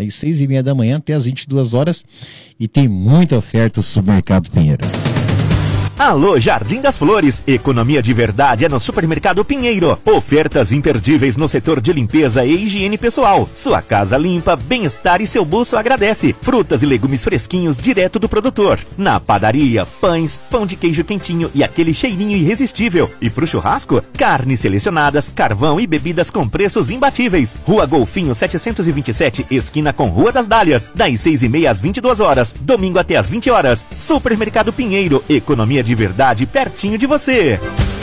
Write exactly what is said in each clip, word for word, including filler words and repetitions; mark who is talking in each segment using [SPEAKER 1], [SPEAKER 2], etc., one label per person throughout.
[SPEAKER 1] das seis e meia da manhã até as vinte e duas horas, e tem muita oferta no Supermercado Pinheiro.
[SPEAKER 2] Alô, Jardim das Flores. Economia de verdade é no Supermercado Pinheiro. Ofertas imperdíveis no setor de limpeza e higiene pessoal. Sua casa limpa, bem-estar e seu bolso agradece. Frutas e legumes fresquinhos direto do produtor. Na padaria, pães, pão de queijo quentinho e aquele cheirinho irresistível. E pro churrasco, carnes selecionadas, carvão e bebidas com preços imbatíveis. Rua Golfinho setecentos e vinte e sete, esquina com Rua das Dálias. Das seis e meia às vinte e duas horas. Domingo até às vinte horas. Supermercado Pinheiro. Economia de verdade pertinho de você.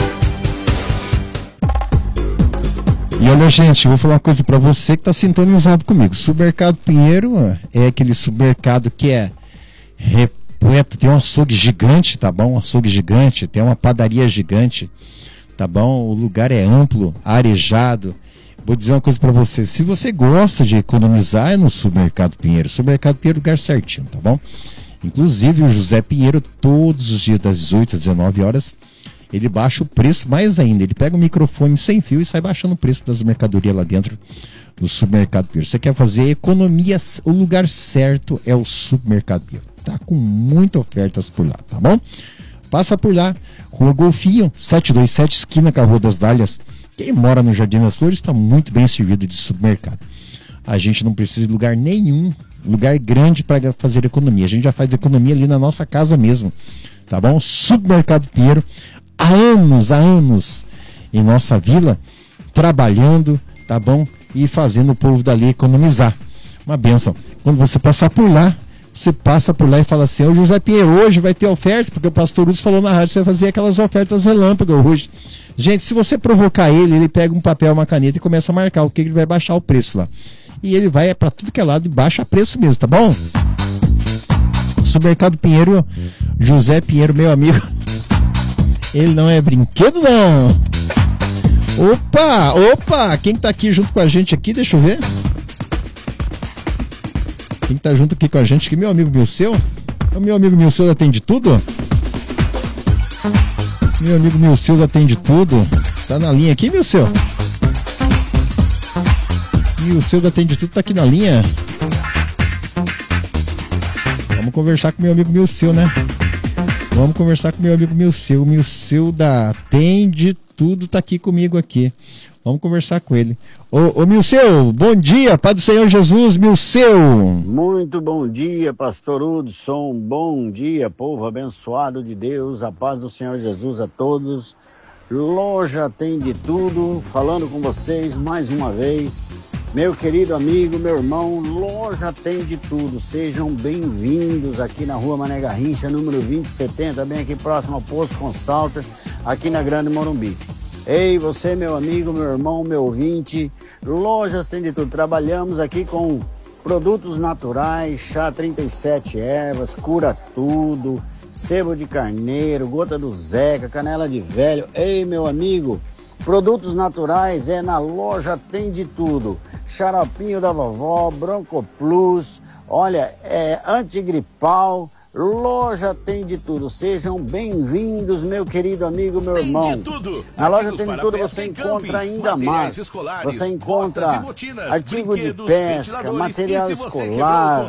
[SPEAKER 1] E olha, gente, eu vou falar uma coisa pra você que tá sintonizado comigo. Supermercado Pinheiro é aquele supermercado que é repleto, tem um açougue gigante, tá bom? Um açougue gigante, tem uma padaria gigante, tá bom? O lugar é amplo, arejado. Vou dizer uma coisa pra você, se você gosta de economizar, é no Supermercado Pinheiro. Supermercado Pinheiro é o lugar certinho, tá bom? Inclusive o José Pinheiro, todos os dias das dezoito às dezenove horas, ele baixa o preço mais ainda. Ele pega o microfone sem fio e sai baixando o preço das mercadorias lá dentro do Supermercado Pinheiro. Você quer fazer economia, o lugar certo é o Supermercado Pinheiro. Tá com muitas ofertas por lá, tá bom? Passa por lá, Rua Golfinho, setecentos e vinte e sete, esquina com a Rua das Dálias. Quem mora no Jardim das Flores está muito bem servido de supermercado. A gente não precisa de lugar nenhum, lugar grande para fazer economia. A gente já faz economia ali na nossa casa mesmo, tá bom? Supermercado Pinheiro, há anos, há anos em nossa vila, trabalhando, tá bom? E fazendo o povo dali economizar. Uma bênção. Quando você passar por lá, você passa por lá e fala assim: ô José Pinheiro, hoje vai ter oferta, porque o pastor Lúcio falou na rádio, você vai fazer aquelas ofertas relâmpago hoje. Gente, se você provocar ele, ele pega um papel, uma caneta e começa a marcar o que ele vai baixar o preço lá. E ele vai para tudo que é lado e baixa preço mesmo, tá bom? Supermercado Pinheiro, José Pinheiro, meu amigo. Ele não é brinquedo, não. Opa, opa, quem tá aqui junto com a gente aqui, deixa eu ver. Quem tá junto aqui com a gente aqui, meu amigo Milceu. O meu amigo Milceu atende tudo? Meu amigo Milceu atende tudo. Tá na linha aqui, Milceu? Milceu atende tudo, tá aqui na linha. Vamos conversar com meu amigo Milceu, né? Vamos conversar com meu amigo Milceu. O Milceu da Atende Tudo tá aqui comigo aqui. Vamos conversar com ele. Ô, ô Milceu, bom dia, Pai do Senhor Jesus, Milceu.
[SPEAKER 3] Muito bom dia, pastor Hudson. Bom dia, povo abençoado de Deus. A paz do Senhor Jesus a todos. Loja Atende Tudo, falando com vocês mais uma vez. Meu querido amigo, meu irmão, Loja Atende Tudo. Sejam bem-vindos aqui na Rua Mané Garrincha, número vinte e setenta, bem aqui próximo ao Poço Consalter, aqui na Grande Morumbi. Ei, você, meu amigo, meu irmão, meu ouvinte, Lojas Atende Tudo. Trabalhamos aqui com produtos naturais, chá trinta e sete ervas, cura tudo, sebo de carneiro, gota do Zeca, canela de velho. Ei, meu amigo, produtos naturais é na Loja Atende Tudo. Xaropinho da vovó, Bronco Plus, olha, é antigripal. Loja Atende Tudo. Sejam bem-vindos, meu querido amigo, meu irmão. Na Loja Atende Tudo você encontra ainda mais. Você encontra artigo de pesca, material escolar,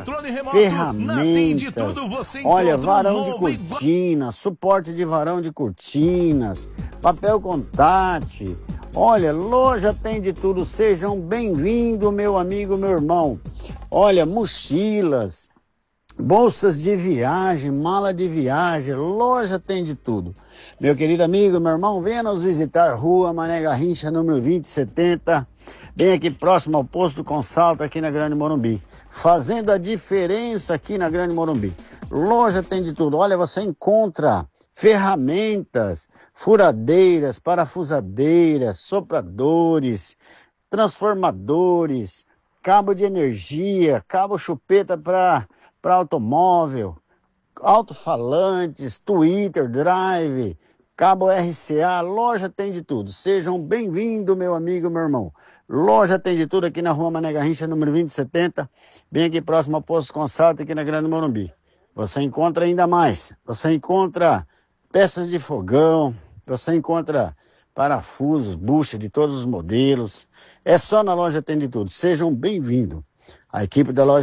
[SPEAKER 3] ferramentas, olha, varão de cortinas, suporte de varão de cortinas, papel contact. Olha, Loja Atende Tudo. Sejam bem-vindos, meu amigo, meu irmão. Olha, mochilas, bolsas de viagem, mala de viagem, Loja Atende Tudo. Meu querido amigo, meu irmão, venha nos visitar, Rua Mané Garrincha, número vinte e setenta, bem aqui próximo ao Posto Consalto, aqui na Grande Morumbi. Fazendo a diferença aqui na Grande Morumbi. Loja Atende Tudo. Olha, você encontra ferramentas, furadeiras, parafusadeiras, sopradores, transformadores, cabo de energia, cabo chupeta para para automóvel, alto-falantes, Twitter, Drive, cabo R C A. Loja Atende Tudo. Sejam bem-vindos, meu amigo, meu irmão. Loja Atende Tudo aqui na Rua Mané Garrincha, número vinte e setenta, bem aqui próximo ao Posto Consalto, aqui na Grande Morumbi. Você encontra ainda mais. Você encontra peças de fogão, você encontra parafusos, bucha de todos os modelos. É só na Loja Atende Tudo. Sejam bem-vindos. A equipe da Loja